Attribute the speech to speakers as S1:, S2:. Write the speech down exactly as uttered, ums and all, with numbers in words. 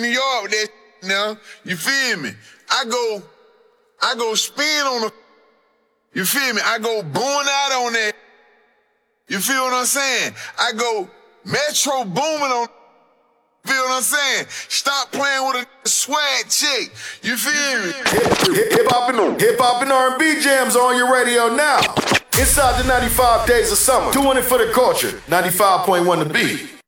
S1: New York with that now. You feel me? I go, I go spin on the, you feel me? I go born out on that. You feel what I'm saying? I go Metro booming on, feel what I'm saying? Stop playing with a swag chick. You feel me?
S2: Hip hop and hip hop and R and B jams on your radio now. Inside the ninety-five days of summer. Doing it for the culture. ninety-five point one The Beat.